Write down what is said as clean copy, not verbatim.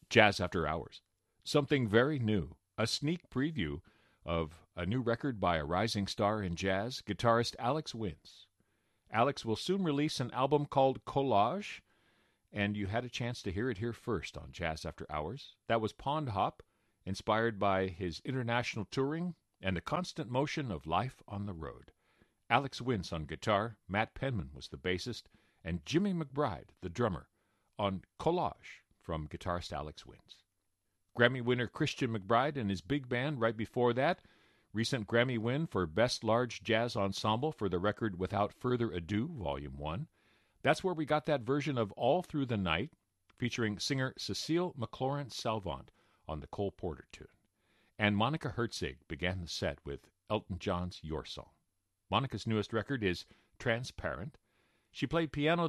Jazz After Hours. Something very new, a sneak preview of a new record by a rising star in jazz, guitarist Alex Winz. Alex will soon release an album called Collage, and you had a chance to hear it here first on Jazz After Hours. That was Pond Hop, inspired by his international touring and the constant motion of life on the road. Alex Winz on guitar, Matt Penman was the bassist, and Jimmy McBride, the drummer, on Collage from guitarist Alex Winz. Grammy winner Christian McBride and his big band right before that. Recent Grammy win for Best Large Jazz Ensemble for the record Without Further Ado, Volume 1. That's where we got that version of All Through the Night, featuring singer Cecile McLaurin-Salvant on the Cole Porter tune. And Monica Herzig began the set with Elton John's Your Song. Monica's newest record is Transparent. She played piano